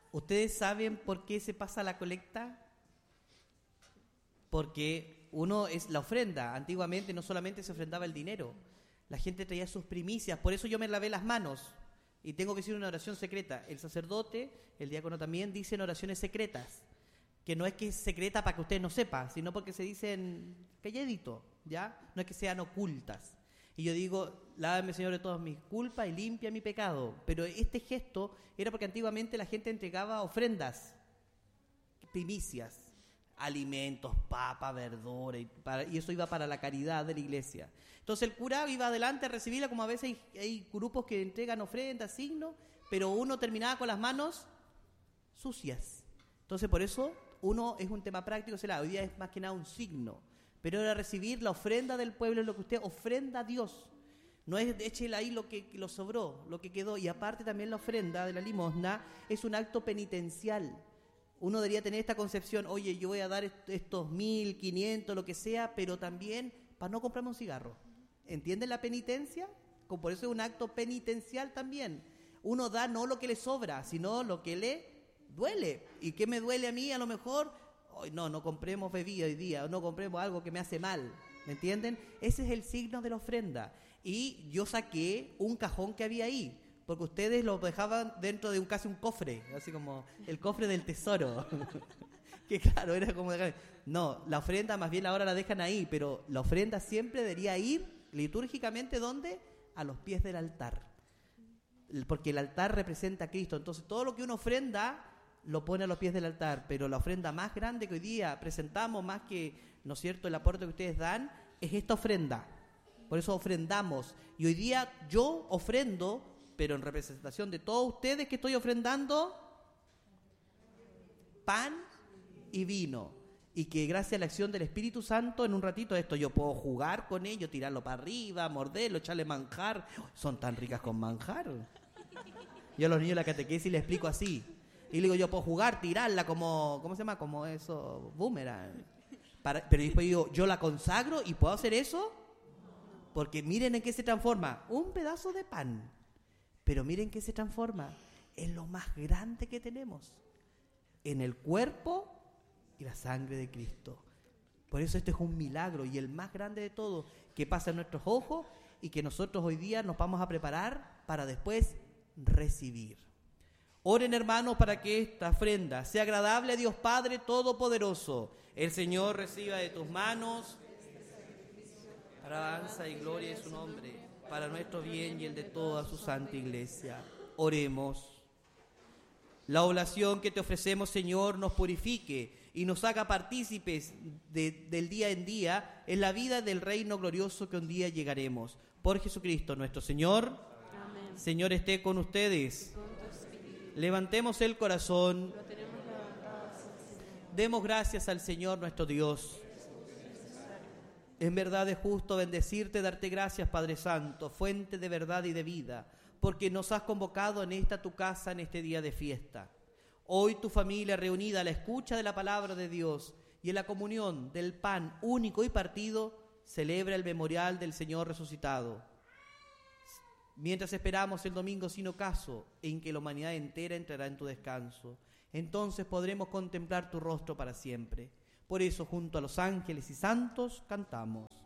¿Ustedes saben por qué se pasa la colecta? Porque uno es la ofrenda. Antiguamente no solamente se ofrendaba el dinero, la gente traía sus primicias. Por eso yo me lavé las manos y tengo que decir una oración secreta. El sacerdote, el diácono también, dicen oraciones secretas, que no es que es secreta para que usted no sepa, sino porque se dicen calladito, ¿ya? No es que sean ocultas. Y yo digo, lávame, Señor, de todas mis culpas y limpia mi pecado. Pero este gesto era porque antiguamente la gente entregaba ofrendas, primicias, alimentos, papa, verdura, y eso iba para la caridad de la iglesia. Entonces el cura iba adelante a recibirla, como a veces hay grupos que entregan ofrendas, signos, pero uno terminaba con las manos sucias. Entonces por eso uno es un tema práctico, hoy día es más que nada un signo, pero era recibir la ofrenda del pueblo, es lo que usted ofrenda a Dios. No es échele ahí lo que lo sobró, lo que quedó. Y aparte también la ofrenda de la limosna es un acto penitencial. Uno debería tener esta concepción, oye, yo voy a dar estos 1.500, lo que sea, pero también para no comprarme un cigarro. ¿Entienden la penitencia? Por eso es un acto penitencial también. Uno da no lo que le sobra, sino lo que le duele. ¿Y qué me duele a mí? A lo mejor, no compremos bebida hoy día, no compremos algo que me hace mal. ¿Me entienden? Ese es el signo de la ofrenda. Y yo saqué un cajón que había ahí, porque ustedes lo dejaban dentro de casi un cofre, así como el cofre del tesoro. Que claro, era como dejar. No, la ofrenda más bien ahora la dejan ahí, pero la ofrenda siempre debería ir litúrgicamente, ¿dónde? A los pies del altar. Porque el altar representa a Cristo. Entonces todo lo que uno ofrenda lo pone a los pies del altar, pero la ofrenda más grande que hoy día presentamos, más que, ¿no es cierto?, el aporte que ustedes dan, es esta ofrenda. Por eso ofrendamos. Y hoy día yo ofrendo, pero en representación de todos ustedes, que estoy ofrendando pan y vino. Y que gracias a la acción del Espíritu Santo, en un ratito esto yo puedo jugar con ello, tirarlo para arriba, morderlo, echarle manjar. Son tan ricas con manjar. Yo a los niños de la catequesis les explico así. Y le digo, yo puedo jugar, tirarla como, ¿cómo se llama? Como eso, boomerang. Pero después digo, yo la consagro y puedo hacer eso. Porque miren en qué se transforma. Un pedazo de pan. Pero miren qué se transforma. En lo más grande que tenemos. En el cuerpo y la sangre de Cristo. Por eso este es un milagro y el más grande de todos, que pasa en nuestros ojos y que nosotros hoy día nos vamos a preparar para después recibir. Oren, hermanos, para que esta ofrenda sea agradable a Dios Padre Todopoderoso. El Señor reciba de tus manos alabanza y gloria de su nombre, para nuestro bien y el de toda su santa iglesia. Oremos. La oblación que te ofrecemos, Señor, nos purifique y nos haga partícipes del día en día en la vida del reino glorioso que un día llegaremos. Por Jesucristo nuestro Señor. Amén. Señor, esté con ustedes. Levantemos el corazón. Demos gracias al Señor nuestro Dios. En verdad es justo bendecirte, darte gracias, Padre Santo, fuente de verdad y de vida, porque nos has convocado en esta tu casa en este día de fiesta. Hoy tu familia reunida a la escucha de la palabra de Dios y en la comunión del pan único y partido, celebra el memorial del Señor resucitado. Mientras esperamos el domingo sin ocaso en que la humanidad entera entrará en tu descanso, entonces podremos contemplar tu rostro para siempre. Por eso, junto a los ángeles y santos, cantamos.